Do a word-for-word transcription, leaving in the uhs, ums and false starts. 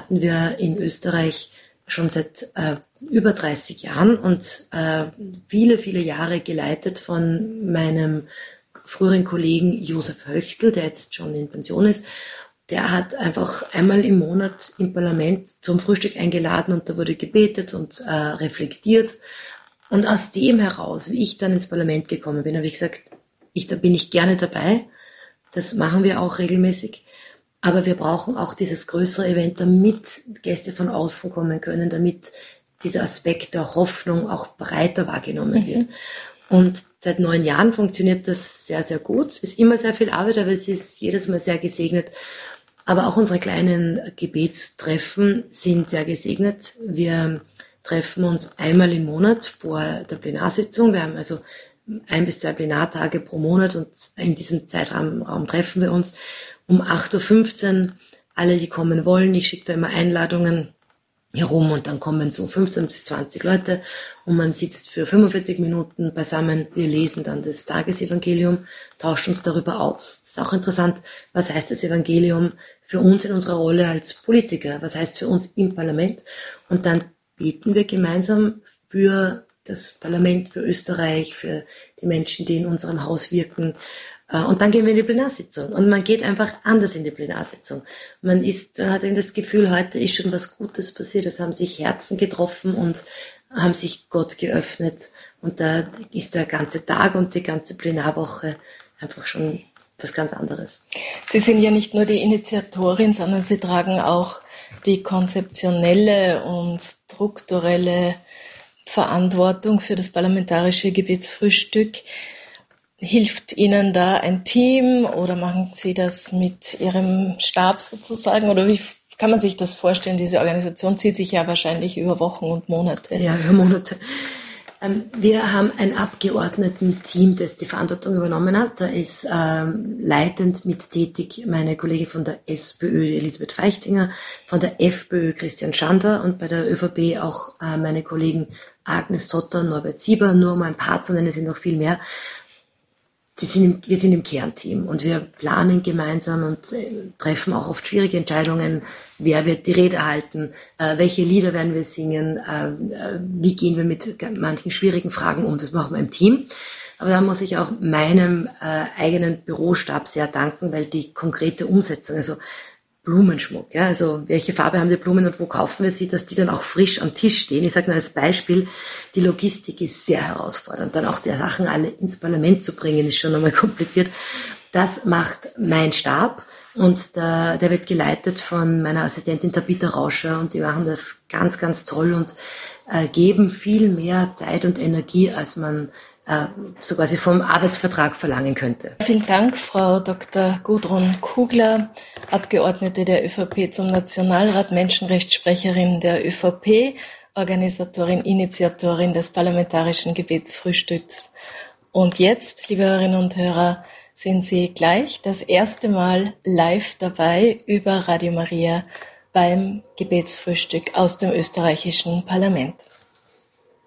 starten wir in Österreich schon seit äh, über dreißig Jahren und äh, viele, viele Jahre geleitet von meinem früheren Kollegen Josef Höchtl, der jetzt schon in Pension ist. Der hat einfach einmal im Monat im Parlament zum Frühstück eingeladen und da wurde gebetet und äh, reflektiert. Und aus dem heraus, wie ich dann ins Parlament gekommen bin, habe ich gesagt, ich, da bin ich gerne dabei. Das machen wir auch regelmäßig. Aber wir brauchen auch dieses größere Event, damit Gäste von außen kommen können, damit dieser Aspekt der Hoffnung auch breiter wahrgenommen wird. Mhm. Und seit neun Jahren funktioniert das sehr, sehr gut. Es ist immer sehr viel Arbeit, aber es ist jedes Mal sehr gesegnet. Aber auch unsere kleinen Gebetstreffen sind sehr gesegnet. Wir treffen uns einmal im Monat vor der Plenarsitzung. Wir haben also ein bis zwei Plenartage pro Monat und in diesem Zeitraum Raum treffen wir uns um acht Uhr fünfzehn. Alle, die kommen wollen, ich schicke da immer Einladungen herum und dann kommen so fünfzehn bis zwanzig Leute und man sitzt für fünfundvierzig Minuten beisammen. Wir lesen dann das Tagesevangelium, tauschen uns darüber aus. Das ist auch interessant, was heißt das Evangelium für uns in unserer Rolle als Politiker? Was heißt es für uns im Parlament? Und dann beten wir gemeinsam für das Parlament, für Österreich, für die Menschen, die in unserem Haus wirken. Und dann gehen wir in die Plenarsitzung. Und man geht einfach anders in die Plenarsitzung. Man ist, man hat eben das Gefühl, heute ist schon was Gutes passiert. Es haben sich Herzen getroffen und haben sich Gott geöffnet. Und da ist der ganze Tag und die ganze Plenarwoche einfach schon was ganz anderes. Sie sind ja nicht nur die Initiatorin, sondern Sie tragen auch die konzeptionelle und strukturelle Verantwortung für das parlamentarische Gebetsfrühstück. Hilft Ihnen da ein Team oder machen Sie das mit Ihrem Stab sozusagen? Oder wie kann man sich das vorstellen? Diese Organisation zieht sich ja wahrscheinlich über Wochen und Monate. Ja, über Monate. Wir haben ein Abgeordnetenteam, das die Verantwortung übernommen hat. Da ist ähm, leitend mit tätig meine Kollegin von der SPÖ, Elisabeth Feichtinger, von der FPÖ, Christian Schandor und bei der ÖVP auch äh, meine Kollegen Agnes Totter und Norbert Sieber, nur um ein paar zu nennen, es sind noch viel mehr. Die sind im, wir sind im Kernteam und wir planen gemeinsam und äh, treffen auch oft schwierige Entscheidungen. Wer wird die Rede halten? Äh, welche Lieder werden wir singen? Äh, wie gehen wir mit manchen schwierigen Fragen um? Das machen wir im Team. Aber da muss ich auch meinem äh, eigenen Bürostab sehr danken, weil die konkrete Umsetzung, also Blumenschmuck, ja, also welche Farbe haben die Blumen und wo kaufen wir sie, dass die dann auch frisch am Tisch stehen. Ich sage nur als Beispiel, die Logistik ist sehr herausfordernd. Dann auch die Sachen alle ins Parlament zu bringen, ist schon einmal kompliziert. Das macht mein Stab und der, der wird geleitet von meiner Assistentin Tabitha Rauscher und die machen das ganz, ganz toll und äh, geben viel mehr Zeit und Energie, als man so quasi vom Arbeitsvertrag verlangen könnte. Vielen Dank, Frau Doktor Gudrun Kugler, Abgeordnete der ÖVP zum Nationalrat, Menschenrechtssprecherin der ÖVP, Organisatorin, Initiatorin des parlamentarischen Gebetsfrühstücks. Und jetzt, liebe Hörerinnen und Hörer, sind Sie gleich das erste Mal live dabei über Radio Maria beim Gebetsfrühstück aus dem österreichischen Parlament.